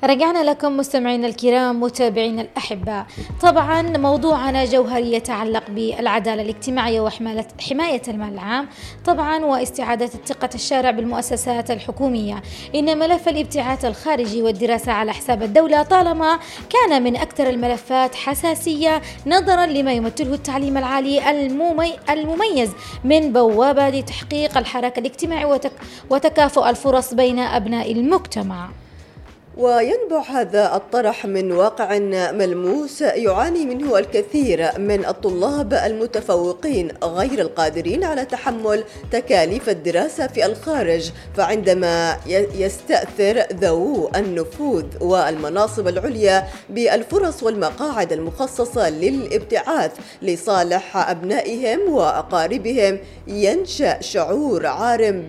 رجعنا لكم مستمعينا الكرام متابعينا الأحباء. طبعا موضوعنا جوهري يتعلق بالعدالة الاجتماعية وحماية المال العام طبعا واستعادة ثقة الشارع بالمؤسسات الحكومية. إن ملف الابتعاث الخارجي والدراسة على حساب الدولة طالما كان من أكثر الملفات حساسية نظرا لما يمثله التعليم العالي المميز من بوابة لتحقيق الحركة الاجتماعية وتكافؤ الفرص بين أبناء المجتمع. وينبع هذا الطرح من واقع ملموس يعاني منه الكثير من الطلاب المتفوقين غير القادرين على تحمل تكاليف الدراسة في الخارج، فعندما يستأثر ذوو النفوذ والمناصب العليا بالفرص والمقاعد المخصصة للابتعاث لصالح أبنائهم وأقاربهم ينشأ شعور عارم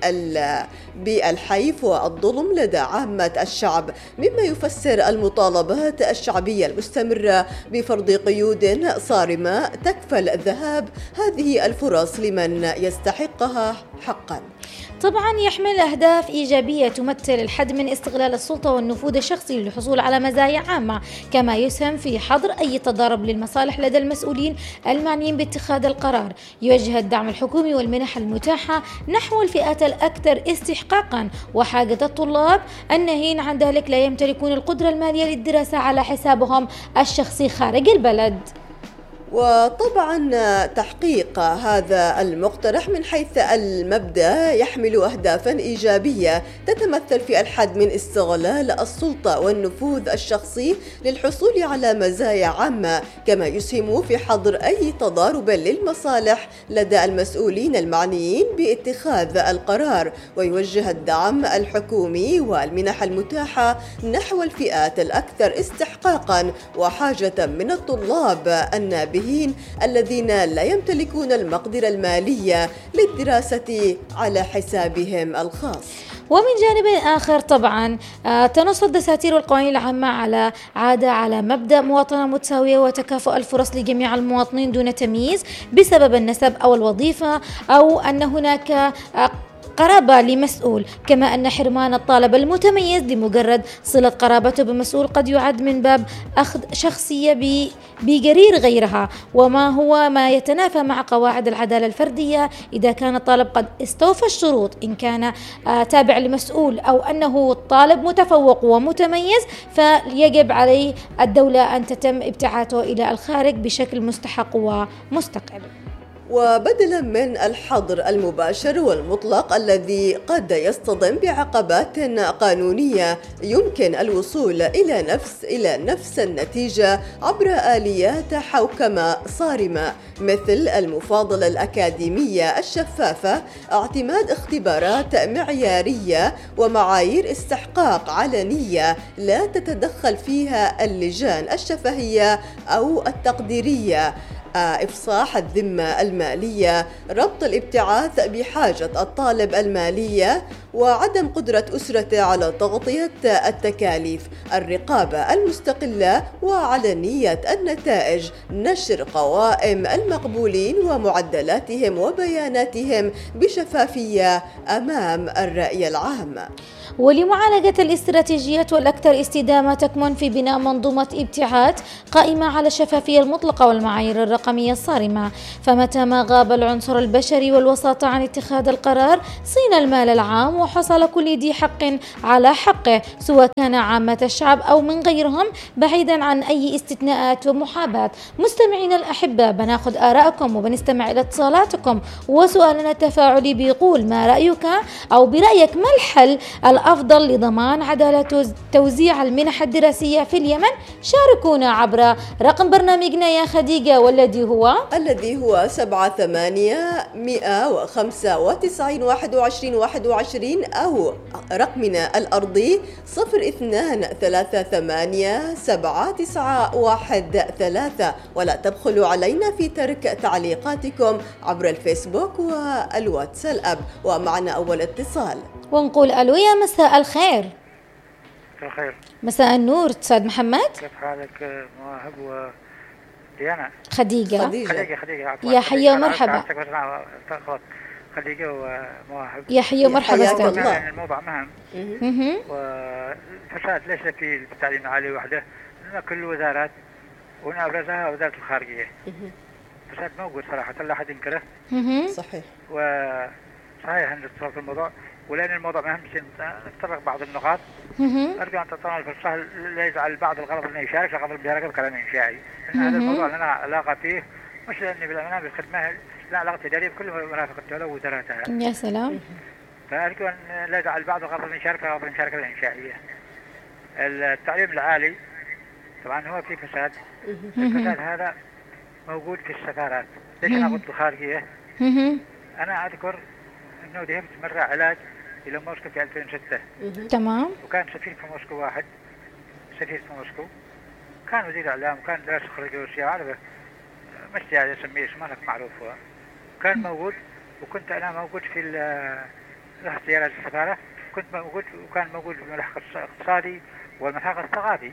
بالحيف والظلم لدى عامة الشعب، مما يفسر المطالبات الشعبية المستمرة بفرض قيود صارمة تكفل ذهاب هذه الفرص لمن يستحقها حقا. طبعا يحمل أهداف إيجابية تمثل الحد من استغلال السلطة والنفوذ الشخصي للحصول على مزايا عامة، كما يسهم في حظر أي تضارب للمصالح لدى المسؤولين المعنيين باتخاذ القرار. يوجه الدعم الحكومي والمنح المتاحة نحو الفئات الأكثر استحقاقا وحاجة الطلاب الناهين عن ذلك لا يمتلكون القدرة المالية للدراسة على حسابهم الشخصي خارج البلد. وطبعا تحقيق هذا المقترح من حيث المبدأ يحمل أهدافا إيجابية تتمثل في الحد من استغلال السلطة والنفوذ الشخصي للحصول على مزايا عامة، كما يسهم في حظر أي تضارب للمصالح لدى المسؤولين المعنيين باتخاذ القرار. ويوجه الدعم الحكومي والمنح المتاحة نحو الفئات الأكثر استحقاقا وحاجة من الطلاب النابهين الذين لا يمتلكون المقدرة المالية للدراسة على حسابهم الخاص. ومن جانب آخر طبعا تنص الدساتير والقوانين العامة على مبدأ مواطنة متساوية وتكافؤ الفرص لجميع المواطنين دون تمييز بسبب النسب أو الوظيفة أو أن هناك قرابة لمسؤول، كما أن حرمان الطالب المتميز لمجرد صلة قرابته بمسؤول قد يعد من باب أخذ شخصية بجرير غيرها، وما هو ما يتنافى مع قواعد العدالة الفردية. إذا كان الطالب قد استوفى الشروط إن كان تابع لمسؤول أو أنه الطالب متفوق ومتميز فيجب عليه الدولة أن تتم ابتعاثه إلى الخارج بشكل مستحق ومستقل. وبدلا من الحظر المباشر والمطلق الذي قد يصطدم بعقبات قانونية، يمكن الوصول إلى نفس النتيجة عبر آليات حوكمة صارمة مثل المفاضلة الأكاديمية الشفافة، اعتماد اختبارات معيارية ومعايير استحقاق علنية لا تتدخل فيها اللجان الشفهية أو التقديرية، إفصاح الذمة المالية، ربط الابتعاث بحاجة الطالب المالية وعدم قدرة أسرته على تغطية التكاليف، الرقابة المستقلة وعلنية النتائج، نشر قوائم المقبولين ومعدلاتهم وبياناتهم بشفافية أمام الرأي العام. ولمعالجة الاستراتيجيات والأكثر استدامة تكمن في بناء منظومة ابتعاث قائمة على الشفافية المطلقة والمعايير الرقمية الصارمة، فمتى ما غاب العنصر البشري والوساطة عن اتخاذ القرار صين المال العام وحصل كل ذي حق على حقه، سواء كان عامة الشعب أو من غيرهم، بعيدا عن أي استثناءات ومحاباة. مستمعين الأحبة، بناخذ آراءكم وبنستمع إلى اتصالاتكم، وسؤالنا التفاعلي بيقول: ما رأيك أو برأيك ما الحل الأفضل لضمان عدالة توزيع المنح الدراسية في اليمن؟ شاركونا عبر رقم برنامجنا يا خديجة، والذي هو 78-195-21-21 أو رقمنا الأرضي 0238799113. ولا تبخلوا علينا في ترك تعليقاتكم عبر الفيسبوك والواتساب. ومعنا أول اتصال ونقول ألو، يا مساء الخير. الخير. مساء النور، أستاذ محمد. كيف حالك مواهب وديانا؟ خديجة. خديجة يا حيا ومرحبا. خديجة ومواهب. يحيى ومرحبا حياك أستاذ. الله. يعني الموضوع مهم، مهم. والفساد ليس في التعليم العالي وحده، إنما كل الوزارات، ومن أبرزها وزارة الخارجية. الفساد موجود صراحة لا أحد ينكره. مهم. صحيح. وصحيح أن اتصال في الموضوع، ولأن الموضوع مهم نتطرق بعض النقاط. مهم. أرجو أن تعطونا الفرصة لا يجعل بعض الغرض أنه يشارك لغرض المشاركة بكلام إنشائي، لأن هذا الموضوع لنا علاقة فيه، مش لأني بالأمانة بالخدمة، لا علاقة إدارية بكل مرافق الدولة ووزاراتها. يا سلام. فأرجو أن لا يجعل بعض الغرض يشارك لغرض المشاركة الإنشائية. التعليم العالي طبعا هو في فساد. الفساد هذا موجود في السفارات. ليش أنا قلت الخارجية؟ مهم. أنا أذكر أنه ذهبت مرة علاج إلى موسكو في 2006، تمام. وكان سفير في موسكو واحد، سفير في موسكو كان وزير إعلام وكان درس خارج روسيا، عارفه مش يعني اسميه اسمه لك معروف هو، كان موجود. وكنت أنا موجود في رحت زيارة السفارة، كنت موجود، وكان موجود في الملحق الاقتصادي والملحق الثقافي.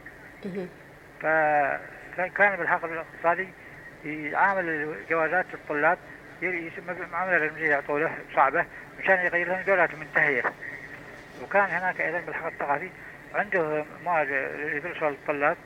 فكان بالحق الاقتصادي يعامل جوازات الطلاب معاملة رمزية يعطوا له صعبة مشان يغير لهم جوازات منتهية. وكان هناك أيضا بالحق الثقافي عنده مواد يدرسها للطلاب،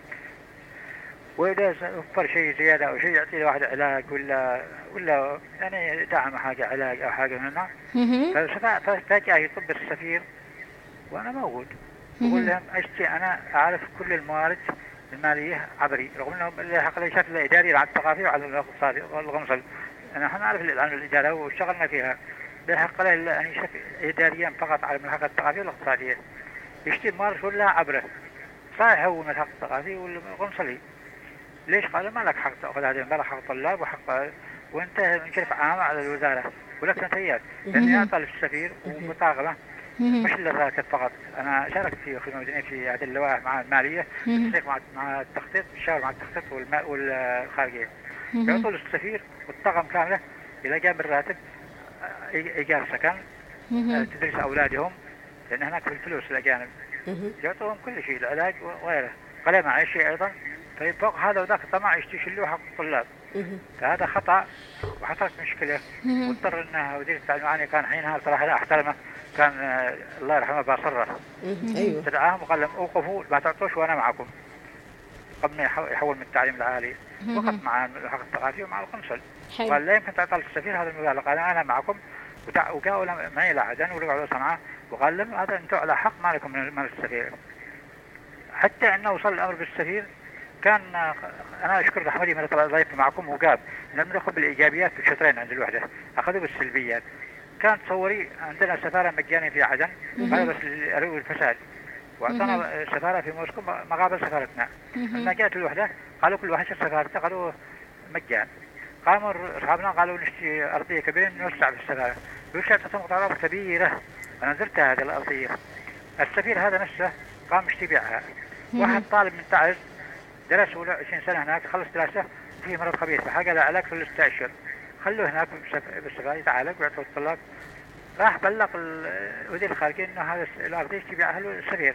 وإذا وفر شيء زيادة أو شيء يعطي له واحد علاج ولا يعني دعم حاجة علاج أو حاجة من النوع. فجأة يطب السفير وأنا موجود، يقول لهم أشتي أنا أعرف كل الموارد المالية عبري، رغم أنه الحق لي شكل إداري على الثقافي وعلى الاقتصادي والغمصل. أنا نعرف عن الإدارة واشتغلنا فيها، بالحق له يعني شف إداريا فقط على الملحق الثقافي والاقتصادية. يشتي الموارد كلها عبره، صحيح هو الملحق الثقافي والغمصلي. ليش؟ قال ما لك حق تأخذ هذه المبالغ، حق طلاب وحق، وأنت مشرف عام على الوزارة ولك سنتيات. لأني أطالب السفير ومطاقبة مش للراتب فقط. أنا شاركت في خدمة مدنية في هذه اللوائح مع المالية، مع التخطيط، الشاور مع التخطيط والخارجية. يعطوا للسفير والطاقم كاملة إلى جانب الراتب، إيجار سكن، تدريس أولادهم، لأن هناك في الفلوس الأجانب يعطوهم كل شيء، العلاج وغيره، قلم معيشي أيضا. فوق هذا وذاك طمع يشتشلوه حق الطلاب. فهذا خطأ وحصلت مشكلة، واضطر أنها وزير التعليم العالي كان حينها صراحة لا أحترمه، كان الله يرحمه باصرة. أيوه. تدعاهم وقال لهم أوقفوا ما تعطوش وأنا معكم، قبل ما يحول من التعليم العالي. وقف مع الحق الثقافي ومع القنصل، قال لا يمكن تعطى السفير هذا المبالغ، قال أنا معكم. وجاءوا معي إلى عدن ورجعوا صنعاء وقال لهم هذا أنتم على حق، ما لكم من السفير. حتى أنه وصل الأمر بالسفير. كان أنا أشكر الأحمدي من ضيفت معكم وقاب لم ندخل بالإيجابيات في الشطرين عند الوحدة، أخذوا بالسلبيات. كان تصوري عندنا سفارة مجانية في عدن، هذا بس الفساد، وأعطانا سفارة في موسكو مقابل سفارتنا. لما جاءت الوحدة قالوا كل واحد سفارته، قالوا مجان. قاموا أصحابنا قالوا نشتري أرضية كبيرة نوسع في السفارة، وشعت مقطعات كبيرة. أنا نزلت هذه الأرضية. السفير هذا نفسه قام يشتري بيعها. واحد طالب من تعز درس 20 سنة هناك، خلص دراسة فيه مرض خبيث، فحاجة له علاج في 6 أشهر، خلوه هناك بالسفارة يتعالج ويعطوا الطلاب. راح بلغ وزير الخارجية إنه هذا الأرضية يبيعها له السفير.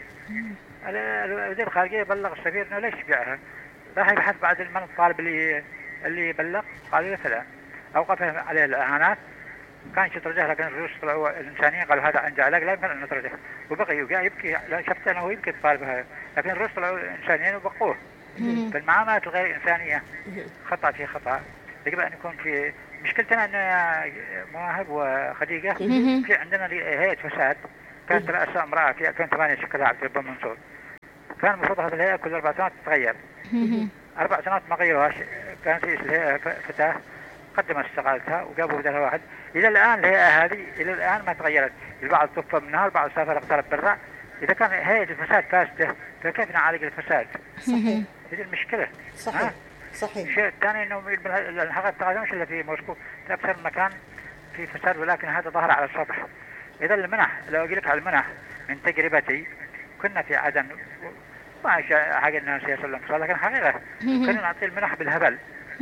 وزير الخارجية بلغ السفير إنه ليش يبيعها. راح يبحث بعد من الطالب اللي بلغ، قالوا له فلا. أوقف عليه الإعانات، كان يطرده، لكن الروس طلعوا الإنسانيين قالوا هذا عنده علاج لا يمكن أن نطرده، وبقي يبكي. شفت أنا هو يبكي الطالب هذا، لكن الروس طلعوا إنسانيين وبقوه. فالمعاملة الغير إنسانية خطأ في خطأ. يجب أن يكون في مشكلتنا أن مواهب وخديجة في عندنا هيئة فساد كانت رئاسة امرأة في 2008 شكلها عبد الرب منصور. كان المفروض هذه الهيئة كل 4 سنوات تتغير. 4 سنوات ما غيروهاش. كانت رئيس الهيئة فتاة قدمت استقالتها وجابوا بدلها واحد. إلى الآن الهيئة هذه إلى الآن ما تغيرت. البعض توفى منها، البعض سافر اقترب برا. إذا كان هيئة الفساد فاسدة فكيف نعالج الفساد؟ صحيح. هذه المشكلة. صحيح. صحيح. الشيء الثاني إنه الحقيقة التقاعد مش إلا في موسكو، في أكثر مكان في فساد، ولكن هذا ظهر على السطح. إذا المنح، لو أقول لك على المنح من تجربتي، كنا في عدن ما حاجة إنها سياسة ولا انفصال، لكن حقيقة كنا نعطي المنح بالهبل.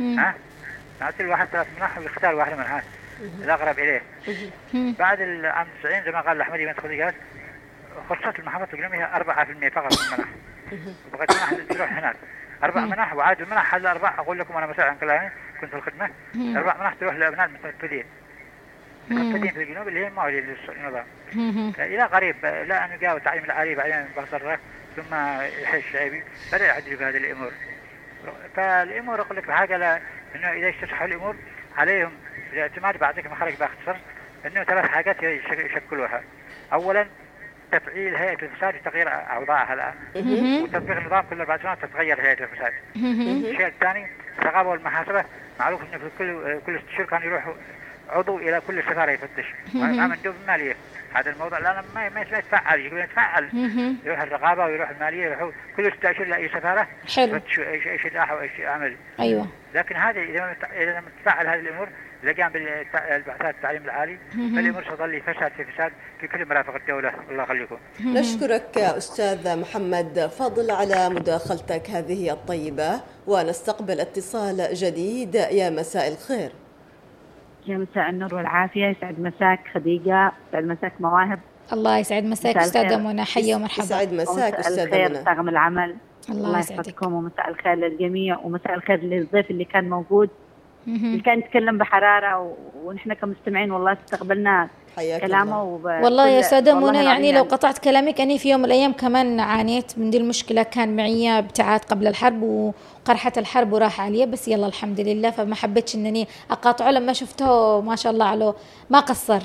نعطي الواحد 3 منح ويختار واحدة منها الأقرب إليه. بعد العام 90 زي ما قال الأحمدي بنت خديجة، خصصت المحافظة الإقليمية 4% فقط من المنح، وبقيت منح تروح هناك 4 منح. وعاد المنح هذا 4 أقول لكم أنا مسؤول عن كلامي، كنت في الخدمة. 4 منح تروح لأبناء المتنفذين. المعتدين في الجنوب اللي هي المعولين للنظام إلى قريب لا أن يقاوم التعليم العالي بعدين بصره ثم يحل الشعبي بدأ يعدل بهذه الأمور. فالأمور أقول لك بحاجة إنه إذا استصحوا الأمور عليهم الاعتماد بعضك مخرج باختصار إنه 3 حاجات يشكلوها. أولا تفعيل هيئة الفساد وتغيير أوضاعها الآن وتطبيق النظام كل 4 سنوات تتغير هيئة الفساد. الشيء الثاني الرقابة والمحاسبة. معروف إنه في كل استشهار كان يروح عضو إلى كل سفارة يفتش مع مندوب المالية. هذا الموضوع الآن ما يتفعل يتفعل يروح الرقابة ويروح المالية يروح كل استشهار لأي سفارة يفتش إيش الراح وإيش عمل. أيوة. لكن هذه إذا لم تتفعل هذه الأمور إذا قام بالبعثات التعليم العالي فالأمور ستظل فساد في كل مرافق الدولة. الله يخليكم. نشكرك أستاذ محمد فاضل على مداخلتك هذه الطيبة ونستقبل اتصال جديد. يا مساء الخير. يا مساء النور والعافية. يسعد مساك خديجة. يسعد مساك مواهب. الله يسعد مساك أستاذة منى. حيا ومرحبا. يسعد مساك أستاذة منى. طاقم العمل. الله يسعدكم ومساء الخير للجميع ومساء الخير للضيف اللي كان موجود اللي كان يتكلم بحرارة ونحن كمستمعين والله استقبلنا كلامه والله يا سادة منى يعني لو قطعت كلامك أنا في يوم من الأيام كمان عانيت من دي المشكلة. كان معي ابتعاد قبل الحرب وقرحة الحرب وراح عليه بس يلا الحمد لله فما حبيتش أنني أقاطعه لما شفته ما شاء الله عليه ما قصر.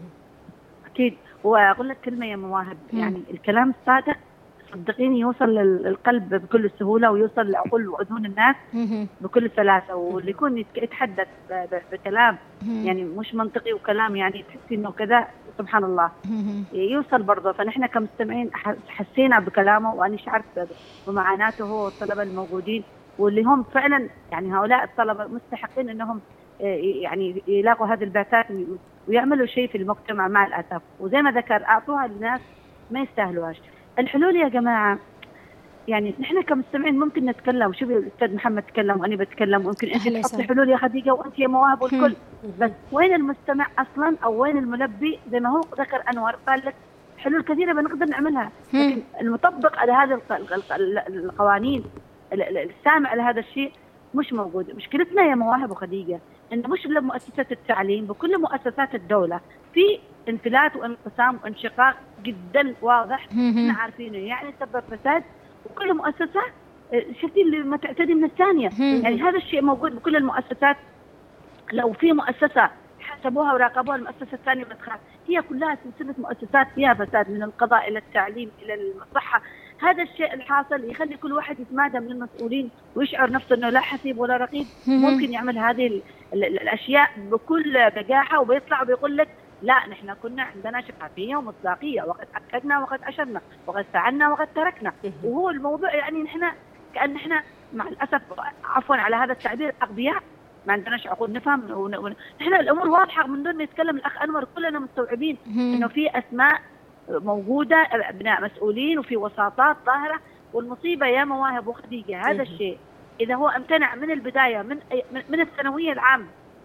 أكيد. وأقول لك كلمة يا مواهب يعني الكلام الصادق صدقيني يوصل للقلب بكل سهولة ويوصل لعقول وأذهان الناس بكل سلاسة. واللي يكون يتحدث بكلام يعني مش منطقي وكلام يعني تحسي إنه كذا سبحان الله يوصل برضه. فنحن كمستمعين حسينا بكلامه وأنا شعرت بمعاناته هو والطلبة الموجودين واللي هم فعلا يعني هؤلاء الطلبة مستحقين إنهم يعني يلاقوا هذه البعثات ويعملوا شيء في المجتمع مع الأسف. وزي ما ذكر أعطوها للناس ما يستاهلوهاش. الحلول يا جماعة يعني نحن كمستمعين ممكن نتكلم. شوفي الأستاذ محمد تكلم وأنا بتكلم ويمكن أنت تحطي حلول يا خديجة وأنت يا مواهب والكل بس وين المستمع أصلا أو وين الملبي؟ زي ما هو ذكر أنور قال لك حلول كثيرة بنقدر نعملها لكن المطبق على هذه القوانين السامع لهذا الشيء مش موجود. مشكلتنا يا مواهب وخديجة إنه مش بمؤسسات التعليم بكل مؤسسات الدولة في انفلات وانقسام وانشقاق جدا واضح احنا عارفينه يعني سبب فساد وكل مؤسسة شفتي اللي ما تعتدي من الثانية يعني هذا الشيء موجود بكل المؤسسات. لو في مؤسسة حسبوها وراقبوها المؤسسة الثانية بتخاف. هي كلها سلسلة مؤسسات فيها فساد من القضاء إلى التعليم إلى الصحة. هذا الشيء الحاصل يخلي كل واحد يتمادى من المسؤولين ويشعر نفسه أنه لا حسيب ولا رقيب ممكن يعمل هذه الأشياء بكل بجاحة وبيطلع وبيقول لك لا نحن كنا عندنا شفافية ومصداقية وقد أكدنا وقد أشرنا وقد فعلنا وقد تركنا. وهو الموضوع يعني نحن كأن نحن مع الأسف عفوا على هذا التعبير أغبياء ما عندناش عقول نفهم. نحن الأمور واضحة من دون ما يتكلم الأخ أنور كلنا مستوعبين إنه في أسماء موجودة أبناء مسؤولين وفي وساطات ظاهرة. والمصيبة يا مواهب وخديجة هذا الشيء إذا هو امتنع من البداية من الثانوية العامة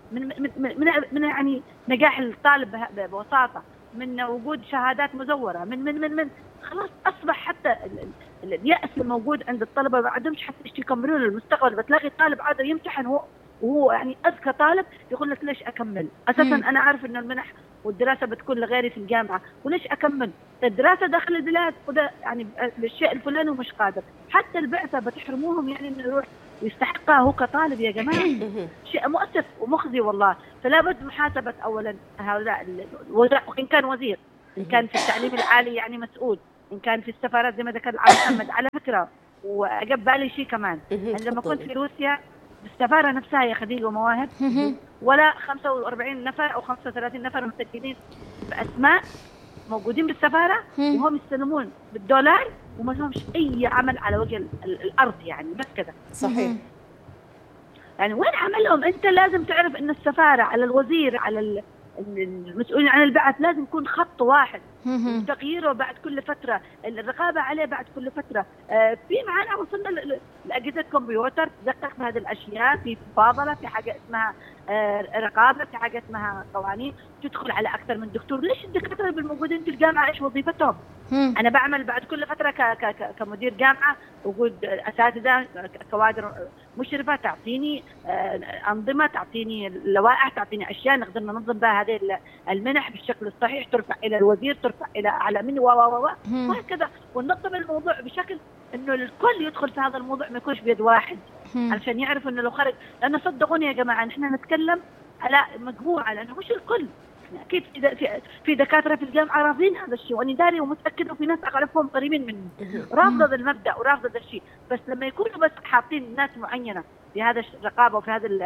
من يعني نجاح الطالب بوساطة من وجود شهادات مزورة من خلاص أصبح حتى اليأس الموجود عند الطلبة ما عندهمش حتى يكملون المستقبل. بتلاقي طالب عادة يمتحن وهو يعني أذكى طالب يقول لك ليش أكمل أساسا أنا عارف إنه المنح والدراسة بتكون لغيري في الجامعة وليش أكمل الدراسة داخل البلاد وده يعني بالشيء الفلاني ومش قادر. حتى البعثة بتحرموهم يعني إنه يروح ويستحقها هو كطالب يا جماعة. شيء مؤسف ومخزي والله. فلا بد محاسبة أولا هؤلاء الوزراء وإن كان وزير إن كان في التعليم العالي يعني مسؤول إن كان في السفارات زي ما ذكر محمد. على فكرة وأجاب بالي شيء كمان عندما كنت في روسيا السفارة نفسها يا خديجة ومواهب ولا 45 نفر أو 35 نفر مسجلين بأسماء موجودين بالسفارة وهم يستلمون بالدولار وما لهمش أي عمل على وجه الأرض يعني بس كذا. صحيح. يعني وين عملهم؟ أنت لازم تعرف إن السفارة على الوزير على المسؤولين عن البعث لازم يكون خط واحد تغييره بعد كل فترة، الرقابة عليه بعد كل فترة. في معانا وصلنا لأجهزة كمبيوتر تدقق في هذه الأشياء، في مفاضلة، في حاجة اسمها رقابة، في حاجة اسمها قوانين، تدخل على أكثر من دكتور. ليش الدكاترة الموجودين في الجامعة إيش وظيفتهم؟ أنا بعمل بعد كل فترة كمدير جامعة، وجود أساتذة كوادر مشرفة تعطيني أنظمة، تعطيني لوائح، تعطيني أشياء نقدر ننظم بها هذه المنح بالشكل الصحيح، ترفع إلى الوزير، ترفع إلى أعلى مني وهكذا، وننظم الموضوع بشكل إنه الكل يدخل في هذا الموضوع، ما يكونش بيد واحد، علشان يعرف إنه لو خرج. لأنه صدقوني يا جماعة نحن نتكلم على مجموعة، لأنه مش الكل. أكيد في دكاترة في الجامعة رافضين هذا الشيء، وأنا داري ومتأكدة، وفي ناس أعرفهم قريبين مني رافضة المبدأ ورافضة هذا الشيء. بس لما يكونوا بس حاطين ناس معينة في هذا الرقابة وفي هذا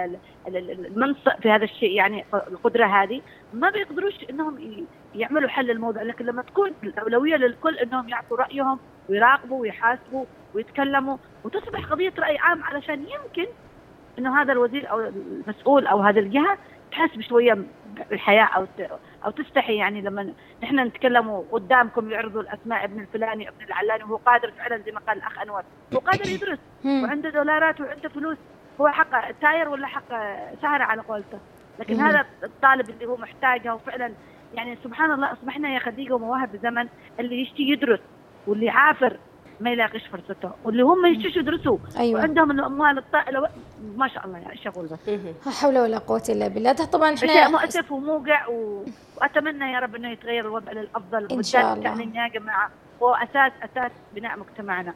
المنصب في هذا الشيء، يعني القدرة هذه، ما بيقدروش إنهم يعملوا حل الموضوع. لكن لما تكون الأولوية للكل إنهم يعطوا رأيهم ويراقبوا ويحاسبوا ويتكلموا، وتصبح قضية رأي عام، علشان يمكن إنه هذا الوزير أو المسؤول أو هذه الجهة تحس بشوية الحياة أو تستحي. يعني لما نحن نتكلم قدامكم يعرضوا الأسماء ابن الفلاني ابن العلاني، وهو قادر فعلا زي ما قال الأخ أنور، هو قادر يدرس وعنده دولارات وعنده فلوس، هو حق تاير ولا حق سهرة على قولته. لكن هذا الطالب اللي هو محتاجه وفعلا، يعني سبحان الله أصبحنا يا خديجة ومواهب الزمن اللي يشتي يدرس واللي عافر ما يلاقيش فرصته، واللي هم يشتيش يدرسوا وعندهم الأموال الطائلة، ما شاء الله. يعني شغل بس لا حول ولا قوة إلا بالله. ده طبعا احنا شيء مؤسف وموقع، وأتمنى يا رب إنه يتغير الوضع للأفضل إن شاء الله. التعليم يا جماعة هو أساس بناء مجتمعنا.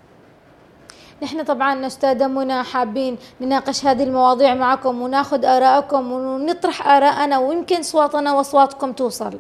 نحن طبعا أستاذة منى حابين نناقش هذه المواضيع معكم وناخذ آراءكم ونطرح آراءنا، ويمكن صوتنا وأصواتكم توصل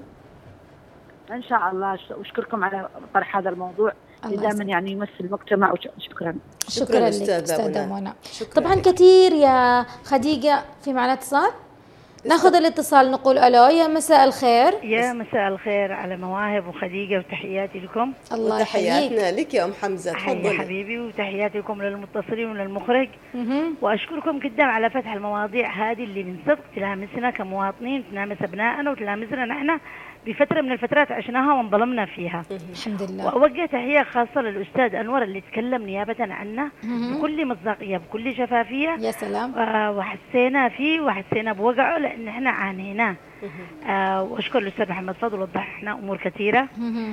إن شاء الله. وأشكركم على طرح هذا الموضوع دائما يعني يمثل المجتمع. وشكرا لك أستاذة منى. طبعا كثير يا خديجة. في معنا اتصال، ناخذ الاتصال نقول ألو. يا مساء الخير. يا مساء الخير على مواهب وخديجة، وتحياتي لكم. الله وتحياتنا لك يا أم حمزة. تفضلي حبيبي، وتحياتي لكم للمتصلين وللمخرج. وأشكركم قدام على فتح المواضيع هذه اللي من صدق تلامسنا كمواطنين، تلامس أبنائنا وتلامسنا نحن بفترة من الفترات عشناها وانظلمنا فيها. الحمد لله. وأوجه تحية خاصة للأستاذ أنور اللي تكلم نيابة عنا بكل مصداقية بكل شفافية. يا سلام. وحسينا فيه وحسينا بوجعه لأن احنا عانيناه. وأشكر الأستاذ محمد فضل وضح لنا أمور كثيرة.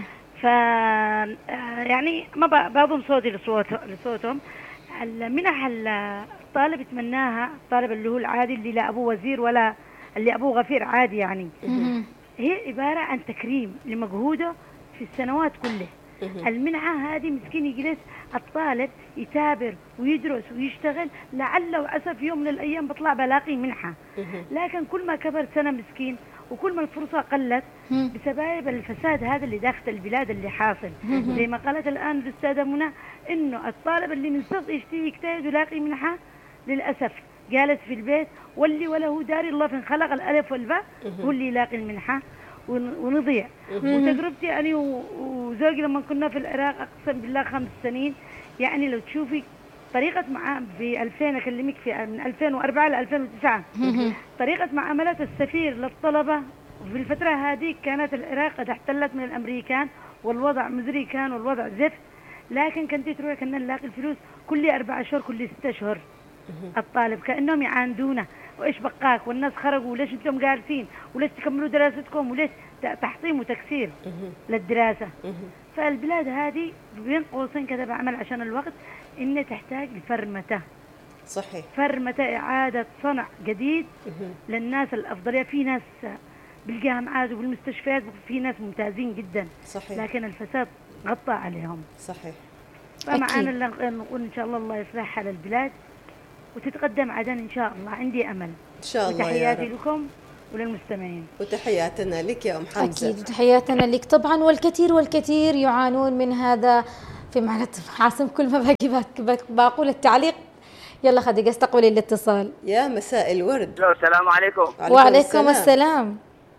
يعني ما بضم صوتي لصوتهم. المنح الطالب يتمناها، الطالب اللي هو العادي اللي لا أبوه وزير ولا اللي أبوه غفير عادي، يعني هي عبارة عن تكريم لمجهوده في السنوات كله. المنحة هذه مسكين يجلس الطالب يتابر ويدرس ويشتغل، لعل وعسى في يوم من الأيام بطلع بلاقي منحة. لكن كل ما كبر سنة مسكين وكل ما الفرصة قلت بسبب الفساد هذا اللي داخل البلاد اللي حاصل. زي ما قالت الآن الأستاذة منى إنه الطالب اللي من صدق يشتي يجتهد ويلاقي منحة للأسف جالس في البيت، واللي وله داري الله فين خلق الألف والباء هو اللي يلاقي المنحة ونضيع. وتجربتي أنا وزوجي لما كنا في العراق أقسم بالله 5 سنين، يعني لو تشوفي طريقة معاملة في 2000 أكلمك في من 2004 ل 2009 طريقة معاملة السفير للطلبة وفي الفترة هذه كانت العراق قد احتلت من الأمريكان والوضع مزري كان والوضع زفت. لكن كنت تروح كنا نلاقي الفلوس كل 4 أشهر كل 6 أشهر. الطالب كأنهم يعاندونا، وإيش بقاك والناس خرجوا وليش أنتم جالسين وليش تكملوا دراستكم وليش تحطيم وتكسير للدراسة. فالبلاد هذه بين قوسين كذا بعمل عشان الوقت إنها تحتاج لفرمته. صحيح. فرمته إعادة صنع جديد للناس الأفضلية. في ناس بالجامعات وبالمستشفيات في ناس ممتازين جدا. صحيح. لكن الفساد غطى عليهم. صحيح. فمعانا نقول إن شاء الله يصلح حال البلاد وتتقدم عدن إن شاء الله. عندي أمل إن شاء الله. وتحياتي لكم وللمستمعين. وتحياتنا لك يا أم حمزة. أكيد وتحياتنا لك طبعا. والكثير يعانون من هذا. في معنى عاصم كل ما بقول التعليق. يلا خديجة استقبلي الاتصال. يا مساء الورد. السلام عليكم. وعليكم السلام.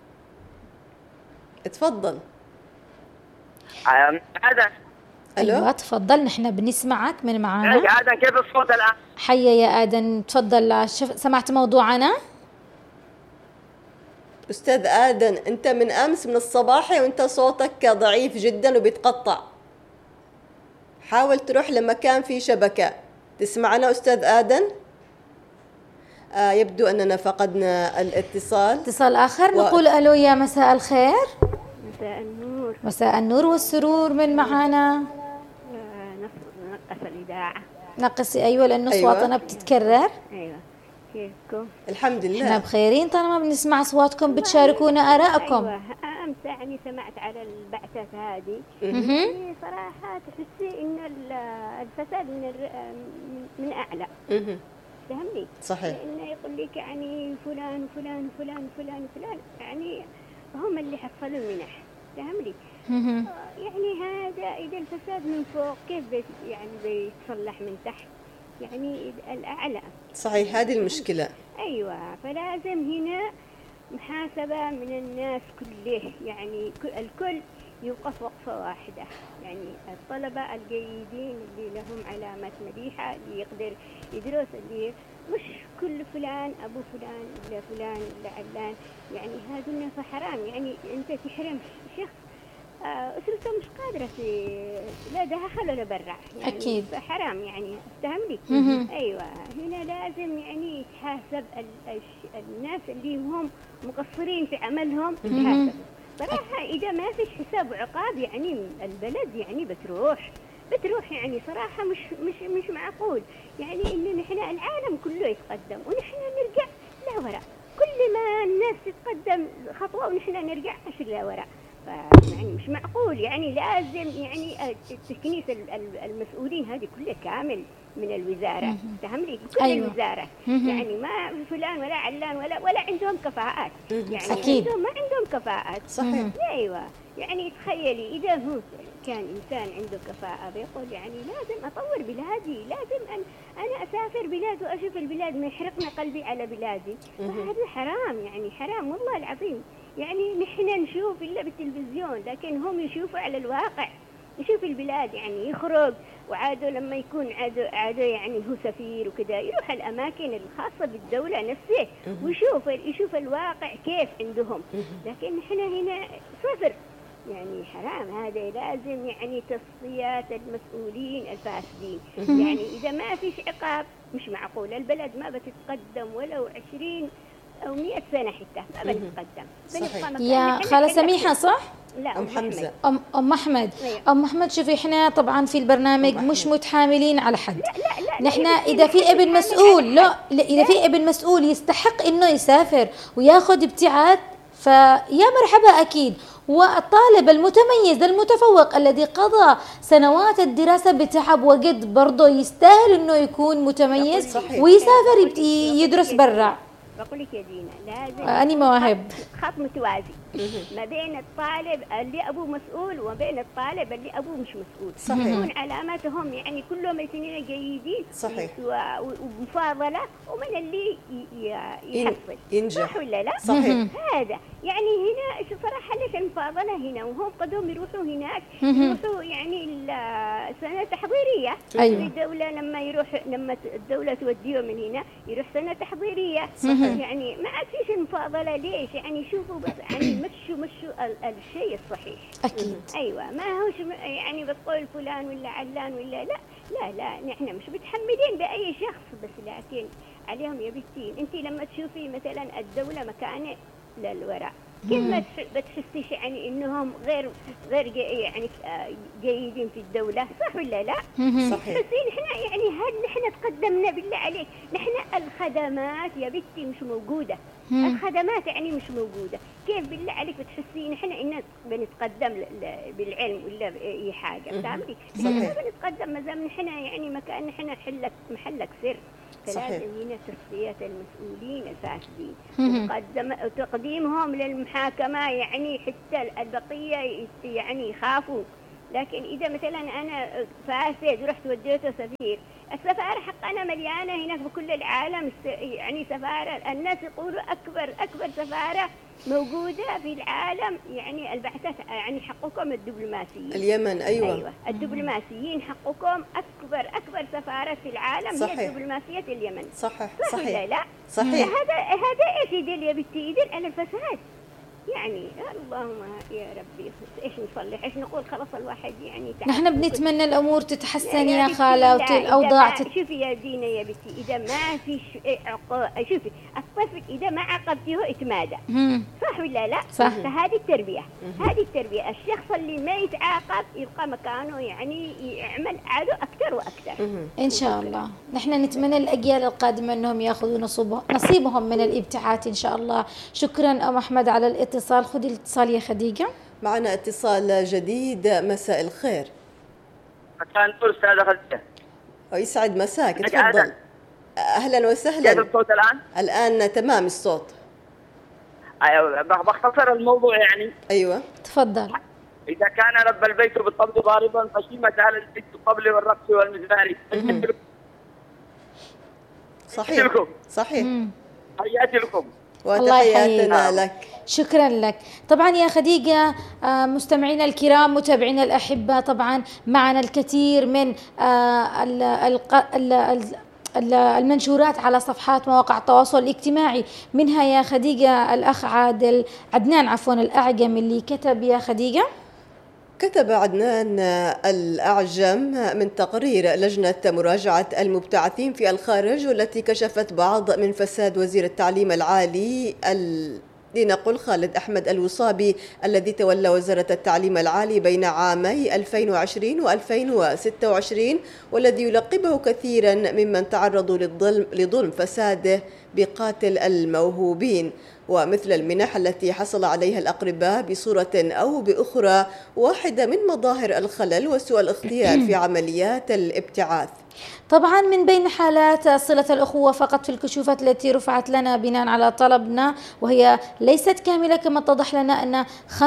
اتفضل. عادة. أيوة تفضل، نحن بنسمعك من معانا. عادة كيف الصوت الآن؟ حيا يا آدم، تفضل. سمعت موضوعنا؟ أستاذ آدم، أنت من أمس من الصباحي وأنت صوتك ضعيف جدا وبيتقطع. حاول تروح لمكان فيه شبكة. تسمعنا أستاذ آدم؟ يبدو أننا فقدنا الاتصال. اتصال آخر. نقول ألو، يا مساء الخير. مساء النور. مساء النور والسرور. من معانا؟ نقص الإذاعة. نقصي. أيوة، لأنه أصواتنا بتتكرر. أيوة. كيفكم؟ الحمد لله. احنا بخيرين طالما بنسمع أصواتكم، بتشاركونا آرائكم. أيوة، أمس يعني سمعت على البعثات هذه. يعني صراحة تحسي إن الفساد من أعلى. فهمني؟ صحيح. لأنه يقول لك يعني فلان وفلان وفلان وفلان وفلان، يعني هم اللي حصلوا المنح. فهمني؟ يعني هذا إذا الفساد من فوق كيف يعني بيتصلح من تحت؟ يعني الأعلى. صحيح، هذه المشكلة. أيوة، فلازم هنا محاسبة من الناس كله، يعني الكل يوقف وقفة واحدة. يعني الطلبة الجيدين اللي لهم علامات مليحة، اللي يقدر يدرس، اللي مش كل فلان أبو فلان إلا فلان إلا علان، يعني هذا فحرام. يعني أنت تحرم شخص أسرته مش قادرة لا داخل ولا برا، يعني أكيد. فحرام يعني. افتهمني؟ أيوة، هنا لازم يعني يتحاسب الناس اللي هم مقصرين في عملهم، يتحاسبوا صراحة. إذا ما فيش حساب وعقاب يعني البلد يعني بتروح يعني صراحة مش معقول. يعني إن نحن العالم كله يتقدم ونحن نرجع لورا، كل ما الناس تتقدم خطوة ونحن نرجع 10 لورا. يعني مش معقول. يعني لازم يعني التكنيس المسؤولين هذه كلها كامل من الوزارة. فهمني؟ كل أيوة. الوزارة. يعني ما فلان ولا علان ولا عندهم كفاءات. يعني أكيد. ما عندهم كفاءات. صحيح. أيوة. يعني تخيلي إذا هو كان إنسان عنده كفاءة بيقول يعني لازم أطور بلادي، لازم أنا أسافر بلاد وأشوف البلاد، ما يحرقنا قلبي على بلادي. فهذا حرام، يعني حرام والله العظيم. يعني نحن نشوف إلا بالتلفزيون، لكن هم يشوفوا على الواقع. يشوف البلاد، يعني يخرج وعاده لما يكون عاده يعني هو سفير وكذا، يروح الأماكن الخاصة بالدولة نفسه ويشوف الواقع كيف عندهم. لكن نحن هنا صفر. يعني حرام. هذا لازم يعني تصفيات المسؤولين الفاسدين. يعني إذا ما فيش عقاب مش معقول. البلد ما بتتقدم ولو 20 أو 100 سنة حتى ما بنتقدم. يا خالة سميحة صح؟ لا، أم حمزة. أم أحمد. أم أحمد، شوفي إحنا طبعا في البرنامج مش متحاملين على حد. لا نحن إذا في ابن مسؤول، إذا في ابن مسؤول يستحق إنه يسافر وياخذ ابتعاث، فيا مرحبا أكيد. والطالب المتميز المتفوق الذي قضى سنوات الدراسة بتعب وقد برضه يستاهل إنه يكون متميز ويسافر يدرس برا. بقول لك يا دينا، لازم أني مواهب خط متوازي ما بين الطالب اللي أبوه مسؤول وبين الطالب اللي أبوه مش مسؤول. صحيح. يكون علاماتهم يعني كلهم الاثنين جيدين. صحيح. ومفاضلة، ومن اللي يحصل ينجح. صح ولا لا؟ صحيح. هذا يعني هنا صراحة ليش المفاضلة هنا وهم قدهم يروحوا هناك، يروحوا يعني السنة تحضيرية. أيوة. الدولة لما الدولة توديه من هنا يروح سنة تحضيرية. صحيح. يعني ما عاد فيش المفاضلة. ليش؟ يعني شوفوا بس يعني مشوا الشيء الصحيح. أكيد. أيوة، ما هوش يعني بتقول فلان ولا علان ولا لا نحن مش متحملين بأي شخص، بس لكن عليهم يا بنتي. أنت لما تشوفي مثلا الدولة مكانة للوراء، كيف ما بتحسيش يعني إنهم غير يعني جيدين في الدولة، صح ولا لا؟ صحيح. بس نحن يعني هل نحن تقدمنا بالله عليك؟ نحن الخدمات يا بنتي مش موجودة. الخدمات يعني مش موجودة. كيف بالله عليك بتحسي نحن إن بنتقدم بالعلم ولا أي حاجة؟ فهمتي؟ نحن بنتقدم ما دام نحن يعني مكان نحن محلك سر. فلازم هنا تصفية المسؤولين الفاسدين وتقديمهم للمحاكمة، يعني حتى البقية يعني يخافوا. لكن إذا مثلا أنا فاسد ورحت وديته سفير، السفارة حقنا مليانة هناك بكل العالم. يعني سفارة الناس يقولوا أكبر سفارة موجودة في العالم، يعني البعثات يعني حقكم الدبلوماسيين. اليمن. أيوة. الدبلوماسيين حقكم أكبر سفارة في العالم. صحيح. هي دبلوماسية اليمن. صحيح. صحيح. لا صحيح. هذا إيش يدل يا بنتي؟ يدل على الفساد. يعني اللهم يا ربي ايش نصلح، ايش نقول، خلاص الواحد يعني نحن بنتمنى الامور تتحسن يا خاله والاوضاع شوفي يا دينا يا بنتي، اذا ما في شوفي الطفل اذا ما عاقبتيه يتمادى، صح ولا لا؟ صح. فهذه التربيه، هذه التربيه. الشخص اللي ما يتعاقب يبقى مكانه يعني يعمل عدو اكثر واكثر. ان شاء الله. نحن نتمنى الاجيال القادمه انهم ياخذوا نصيبهم من الابتعاث ان شاء الله. شكرا ام احمد على الاتصال. خذي الاتصال يا خديجه. معنا اتصال جديد. مساء الخير. مساء النور استاذه خديجه. ويسعد مساك، تفضل. اهلا وسهلا. كيف الصوت الان؟ الان تمام الصوت. ايوه بختصر الموضوع يعني. ايوه تفضل. اذا كان رب البيت بالطبل ضاربا فشيمة اهل البيت بالطبل والرقص والمزمار. صحيح صحيح. تحياتي لكم وتحياتنا لك. شكرا لك. طبعا يا خديجة، مستمعينا الكرام متابعينا الأحبة، طبعا معنا الكثير من المنشورات على صفحات مواقع التواصل الاجتماعي، منها يا خديجة الأخ عدنان الأعجم اللي كتب يا خديجة. كتب عدنان الأعجم من تقرير لجنة مراجعة المبتعثين في الخارج، والتي كشفت بعض من فساد وزير التعليم العالي لنقل خالد أحمد الوصابي الذي تولى وزارة التعليم العالي بين عامي 2020 و2026، والذي يلقبه كثيرا ممن تعرضوا لظلم فساده بقاتل الموهوبين. ومثل المنح التي حصل عليها الأقرباء بصورة أو بأخرى واحدة من مظاهر الخلل وسوء الاختيار في عمليات الابتعاث. طبعا من بين حالات صلة الأخوة فقط في الكشوفات التي رفعت لنا بناء على طلبنا، وهي ليست كاملة كما اتضح لنا، أن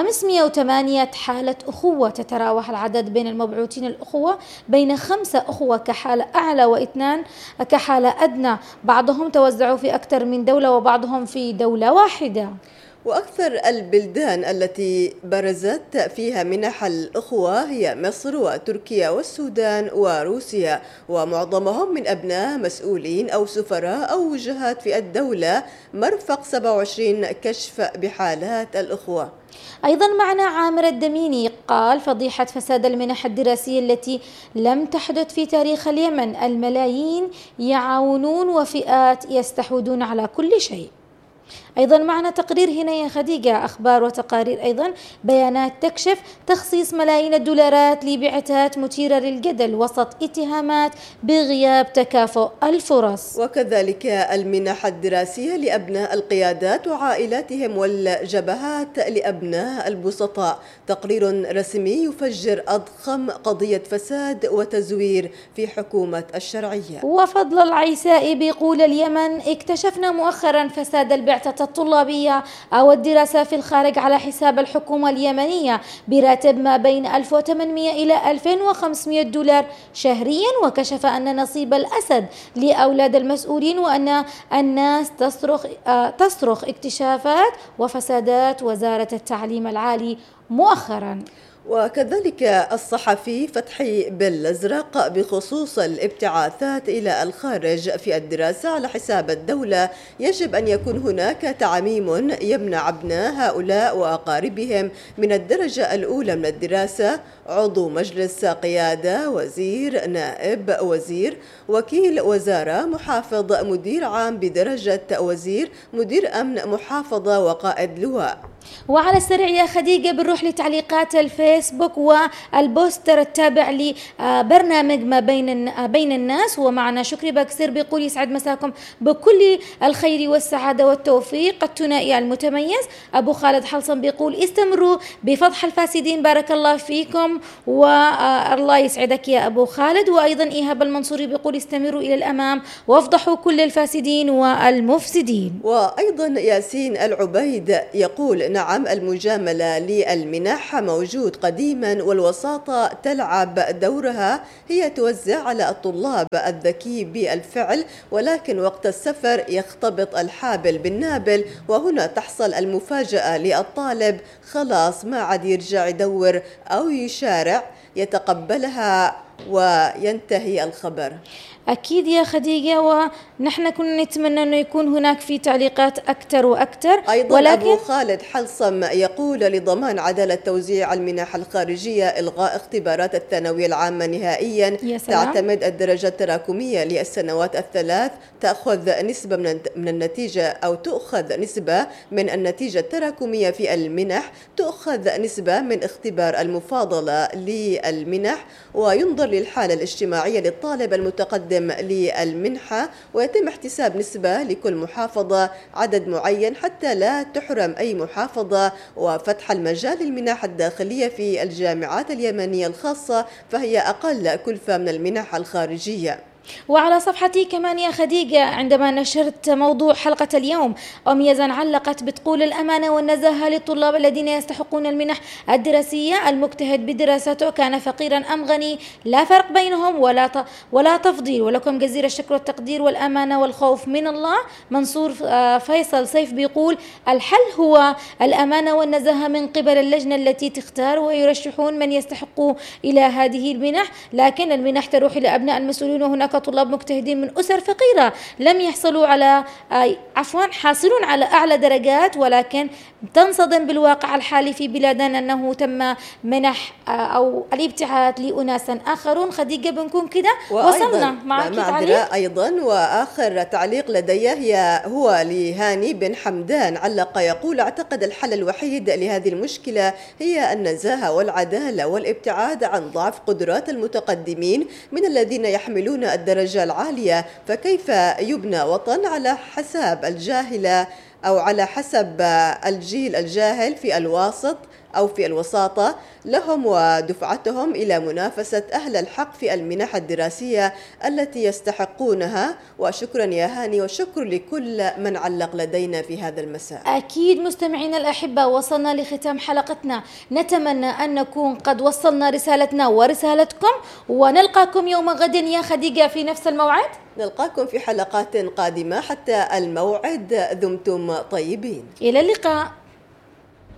508 حالة أخوة، تتراوح العدد بين المبعوثين الأخوة بين 5 أخوة كحالة أعلى و2 كحالة أدنى، بعضهم توزعوا في أكثر من دولة وبعضهم في دولة واحدة. وأكثر البلدان التي برزت فيها منح الأخوة هي مصر وتركيا والسودان وروسيا، ومعظمهم من أبناء مسؤولين أو سفراء أو وجهات في الدولة، مرفق 27 كشف بحالات الأخوة. أيضا معنا عامر الدميني قال: فضيحة فساد المنح الدراسية التي لم تحدث في تاريخ اليمن، الملايين يعاونون وفئات يستحوذون على كل شيء. أيضا معنا تقرير هنا يا خديجة، أخبار وتقارير أيضا، بيانات تكشف تخصيص ملايين الدولارات لبعثات مثيرة للجدل وسط اتهامات بغياب تكافؤ الفرص. وكذلك المنح الدراسية لأبناء القيادات وعائلاتهم والجبهات لأبناء البسطاء. تقرير رسمي يفجر أضخم قضية فساد وتزوير في حكومة الشرعية. وفضل العيسائي بيقول: اليمن اكتشفنا مؤخرا فساد البعثة الطلابية أو الدراسة في الخارج على حساب الحكومة اليمنية براتب ما بين 1800 إلى 2500 دولار شهريا، وكشف أن نصيب الأسد لأولاد المسؤولين، وأن الناس تصرخ اكتشافات وفسادات وزارة التعليم العالي مؤخرا. وكذلك الصحفي فتحي بالأزرق بخصوص الابتعاثات إلى الخارج في الدراسة على حساب الدولة: يجب أن يكون هناك تعميم يمنع أبناء هؤلاء وأقاربهم من الدرجة الأولى من الدراسة، عضو مجلس قيادة، وزير، نائب وزير، وكيل وزارة، محافظ، مدير عام بدرجة وزير، مدير أمن محافظة، وقائد لواء. وعلى السريع يا خديجة بنروح لتعليقات الفيسبوك والبوستر التابع لبرنامج ما بين الناس. ومعنا شكري باكسير بيقول: يسعد مساكم بكل الخير والسعادة والتوفيق الثنائي المتميز. أبو خالد حلصن بيقول: استمروا بفضح الفاسدين، بارك الله فيكم والله يسعدك يا أبو خالد. وأيضا إيهاب المنصوري بيقول: استمروا إلى الأمام وافضحوا كل الفاسدين والمفسدين. وأيضا ياسين العبيد يقول: نعم، المجاملة للمنح موجود قديما، والوساطة تلعب دورها، هي توزع على الطلاب الذكي بالفعل، ولكن وقت السفر يختبط الحابل بالنابل، وهنا تحصل المفاجأة للطالب، خلاص ما عاد يرجع يدور أو يشارع، يتقبلها وينتهي الخبر. أكيد يا خديجة، ونحن كنا نتمنى أنه يكون هناك في تعليقات أكثر وأكثر. أيضا ولكن أبو خالد حلصم يقول لضمان عدالة توزيع المنح الخارجية إلغاء اختبارات الثانوية العامة نهائيا، تعتمد الدرجة التراكمية للسنوات الثلاث، تأخذ نسبة من النتيجة أو تؤخذ نسبة من النتيجة التراكمية في المنح، تؤخذ نسبة من اختبار المفاضلة للمنح، وينظر للحالة الاجتماعية للطالب المتقدم للمنحة، ويتم احتساب نسبة لكل محافظة عدد معين حتى لا تحرم أي محافظة، وفتح المجال للمنح الداخلية في الجامعات اليمنية الخاصة فهي أقل كلفة من المنح الخارجية. وعلى صفحتي كمان يا خديجة عندما نشرت موضوع حلقة اليوم أم يزن علقت بتقول: الأمانة والنزاهة للطلاب الذين يستحقون المنح الدراسية، المجتهد بدراسته كان فقيرا أم غني لا فرق بينهم ولا تفضيل، ولكم جزيل الشكر والتقدير والأمانة والخوف من الله. منصور فيصل سيف بيقول: الحل هو الأمانة والنزاهة من قبل اللجنة التي تختار ويرشحون من يستحقوا إلى هذه المنح، لكن المنح تروح لأبناء المسؤولين، وهناك طلاب مجتهدين من أسر فقيرة لم يحصلوا على حاصلون على أعلى درجات، ولكن تنصدم بالواقع الحالي في بلادنا أنه تم منح أو الابتعاث لأناس آخرون. خديجة بنكون كده وصلنا معك تعليق أيضا. وآخر تعليق لدي هو لهاني بن حمدان، علق يقول: أعتقد الحل الوحيد لهذه المشكلة هي النزاهة والعدالة والابتعاد عن ضعف قدرات المتقدمين من الذين يحملون الدرجة العالية، فكيف يبنى وطن على حساب الجاهلة أو على حسب الجيل الجاهل في الواسط أو في الوساطة لهم ودفعتهم إلى منافسة أهل الحق في المنح الدراسية التي يستحقونها. وشكرا يا هاني، وشكر لكل من علق لدينا في هذا المساء. أكيد مستمعينا الأحبة، وصلنا لختام حلقتنا، نتمنى أن نكون قد وصلنا رسالتنا ورسالتكم، ونلقاكم يوم غد يا خديجة في نفس الموعد. نلقاكم في حلقات قادمة، حتى الموعد دمتم طيبين، إلى اللقاء.